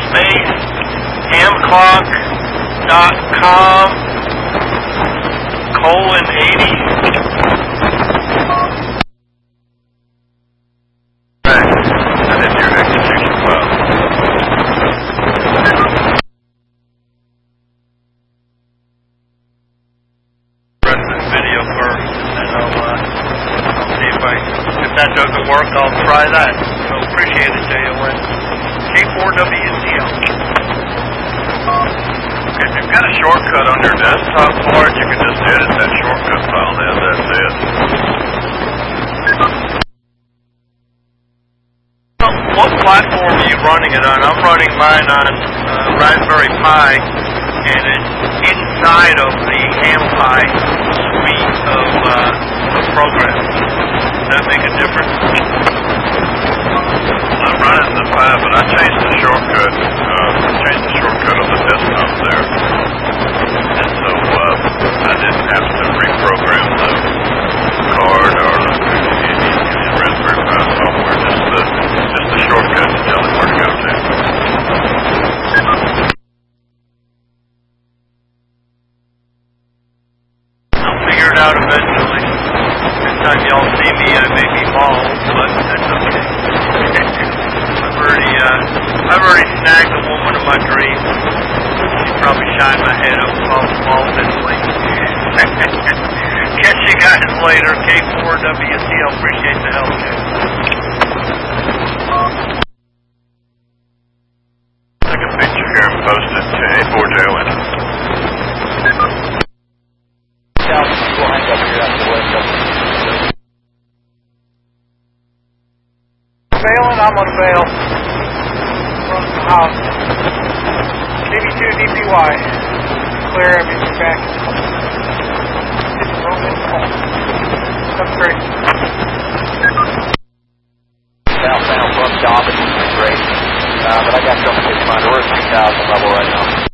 space hamclock.com:80. And then your execution file. Rest of this video first, and then I'll see if that doesn't work, I'll try that. So appreciate it, JON. K4WCL. If you've got a shortcut on your desktop part, you can just edit that shortcut file there. That's it. What platform are you running it on? I'm running mine on Raspberry Pi, and it's inside of the HamPi suite of programs. Does that make a difference? I'm running the Pi, but I changed the shortcut. On the desktop there, and so I didn't have to reprogram the card or any Raspberry Pi software. Just the shortcut to tell it where to go to. I'll figure it out eventually. Next time y'all see me, I may be bald, but that's okay. I've already snagged the woman of my dreams. She probably shined my head up baldly. Catch you guys later. K4WCL. Appreciate the help, guys. Take a picture here and post it to A4JON. We'll hang up here after the window. Bailing, I'm on a bail. From the house. DB2 DPY. Clear, I mean, back. It's rolling home. That's great. Southbound from Dobbins is great. But I got something in mind. We're at 2,000 level right now.